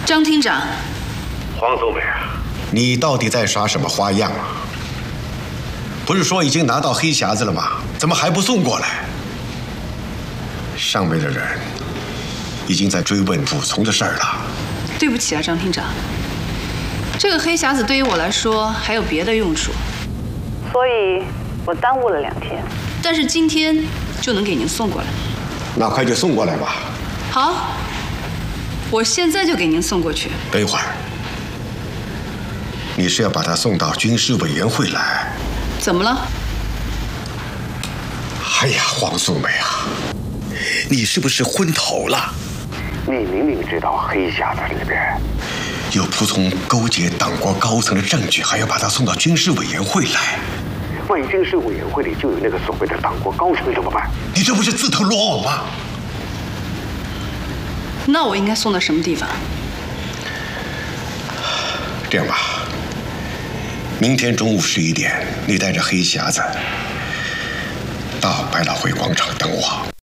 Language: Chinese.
张厅长， 黄素梅啊， 你到底在耍什么花样啊？不是说已经拿到黑匣子了吗？怎么还不送过来？上面的人已经在追问武从的事儿了。 对不起啊，张厅长，这个黑匣子对于我来说还有别的用处，所以我耽误了2天，但是今天就能给您送过来。 那快就送过来吧。 好，我现在就给您送过去。 等一会儿，你是要把它送到军事委员会来？ 怎么了？ 哎呀，黄素梅啊，你是不是昏头了？ 你明明知道黑匣子里边有仆从勾结党国高层的证据，还要把它送到军事委员会来。 万一军事委员会里就有那个所谓的党国高层怎么办？ 你这不是自投罗网吗？ 那我应该送到什么地方？ 这样吧，明天中午11点，你带着黑匣子到百老汇广场等我。